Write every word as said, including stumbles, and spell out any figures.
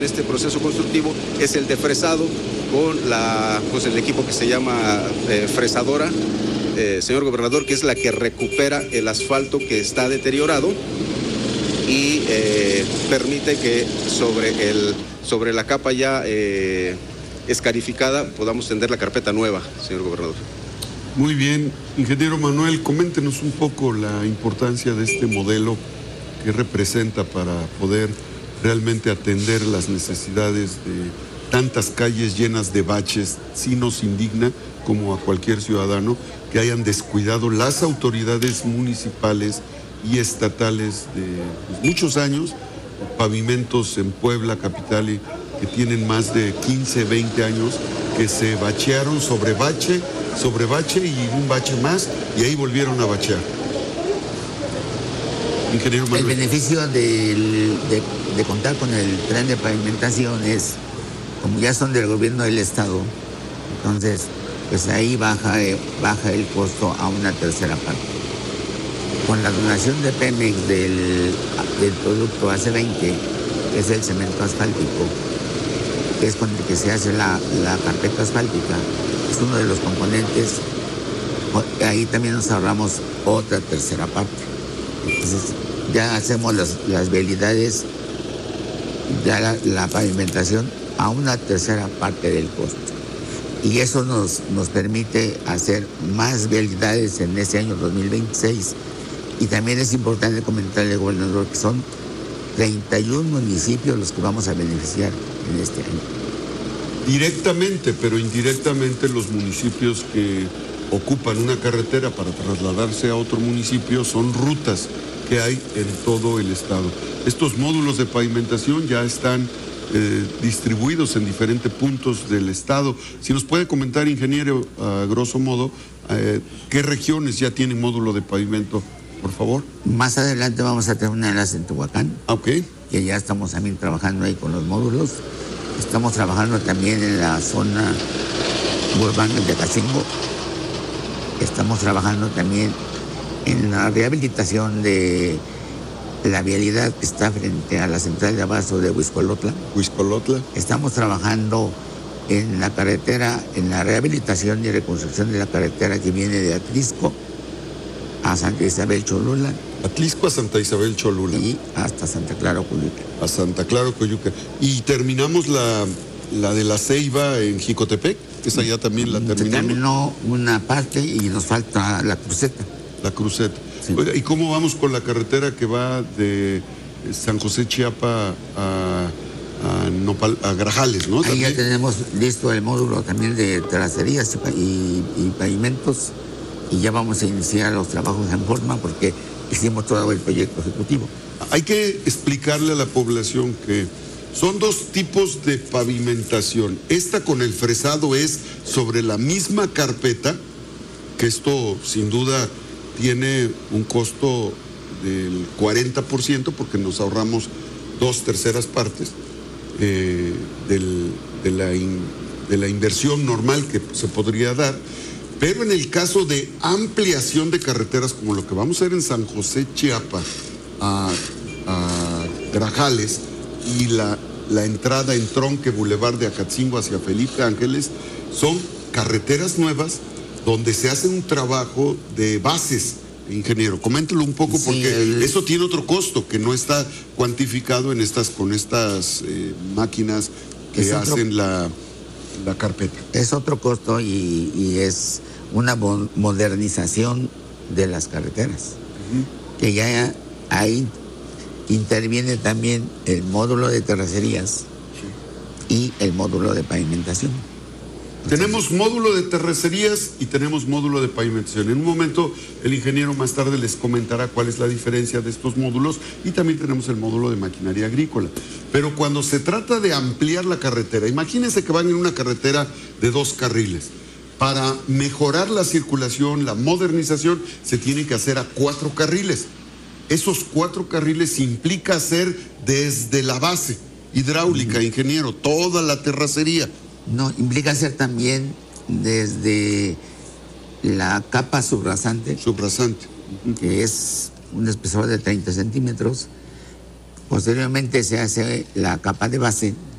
Este proceso constructivo es el de fresado con la, pues el equipo que se llama eh, fresadora, eh, señor gobernador, que es la que recupera el asfalto que está deteriorado y eh, permite que sobre, el, sobre la capa ya eh, escarificada podamos tender la carpeta nueva, señor gobernador. Muy bien, ingeniero Manuel, coméntenos un poco la importancia de este modelo que representa para poder realmente atender las necesidades de tantas calles llenas de baches. Sí nos indigna, como a cualquier ciudadano, que hayan descuidado las autoridades municipales y estatales de pues, muchos años, pavimentos en Puebla, capital, y que tienen más de quince, veinte años, que se bachearon sobre bache, sobre bache y un bache más, y ahí volvieron a bachear. Ingeniero Manuel. El beneficio del, de, de contar con el plan de pavimentación es, como ya son del gobierno del estado, entonces pues ahí baja, eh, baja el costo a una tercera parte. Con la donación de Pemex del, del producto A C veinte, que es el cemento asfáltico, que es con el que se hace la, la carpeta asfáltica, es uno de los componentes, ahí también nos ahorramos otra tercera parte. Entonces ya hacemos las, las vialidades, ya la, la pavimentación a una tercera parte del costo. Y eso nos, nos permite hacer más vialidades en este año dos mil veintiséis. Y también es importante comentarle al gobernador que son treinta y un municipios los que vamos a beneficiar en este año. Directamente, pero indirectamente los municipios que ocupan una carretera para trasladarse a otro municipio son rutas que hay en todo el estado. Estos módulos de pavimentación ya están eh, distribuidos en diferentes puntos del estado. Si nos puede comentar, ingeniero, a grosso modo, eh, ¿qué regiones ya tienen módulo de pavimento, por favor? Más adelante vamos a tener una enlace en Tehuacán, okay. que ya estamos también trabajando ahí con los módulos. Estamos trabajando también en la zona urbana de Acatzingo. Estamos trabajando también en la rehabilitación de la vialidad que está frente a la central de abasto de Huixcolotla. Huixcolotla. Estamos trabajando en la carretera, en la rehabilitación y reconstrucción de la carretera que viene de Atlisco a Santa Isabel Cholula. Atlisco a Santa Isabel Cholula. Y hasta Santa Clara Coyuca. A Santa Clara Coyuca. Y terminamos la, la de la Ceiba en Jicotepec, esa ya también la terminamos. Se terminó una parte y nos falta la cruceta. La cruceta. Sí. Oiga, ¿y cómo vamos con la carretera que va de San José Chiapa a, a, Nopal, a Grajales, ¿no? Ahí ¿También? ya tenemos listo el módulo también de terracerías y, y pavimentos, y ya vamos a iniciar los trabajos en forma porque hicimos todo el proyecto ejecutivo. Hay que explicarle a la población que son dos tipos de pavimentación. Esta con el fresado es sobre la misma carpeta, que esto sin duda tiene un costo del cuarenta por ciento porque nos ahorramos dos terceras partes eh, del, de, la in, de la inversión normal que se podría dar. Pero en el caso de ampliación de carreteras, como lo que vamos a hacer en San José Chiapa a, a Grajales y la, la entrada en Tronque Boulevard de Acatzingo hacia Felipe Ángeles, son carreteras nuevas donde se hace un trabajo de bases, ingeniero. Coméntelo un poco, sí, porque el... eso tiene otro costo que no está cuantificado en estas, con estas eh, máquinas que es hacen otro... la, la carpeta. Es otro costo y, y es una modernización de las carreteras. Uh-huh. Que ya ahí interviene también el módulo de terracerías, sí, y el módulo de pavimentación. Tenemos módulo de terracerías y tenemos módulo de pavimentación. En un momento el ingeniero más tarde les comentará cuál es la diferencia de estos módulos, y también tenemos el módulo de maquinaria agrícola. Pero cuando se trata de ampliar la carretera, imagínense que van en una carretera de dos carriles. Para mejorar la circulación, la modernización, se tiene que hacer a cuatro carriles. Esos cuatro carriles implica hacer desde la base hidráulica, uh-huh, ingeniero, toda la terracería. No, implica hacer también desde la capa subrasante. Subrasante. Uh-huh. Que es un espesor de treinta centímetros. Posteriormente se hace la capa de base,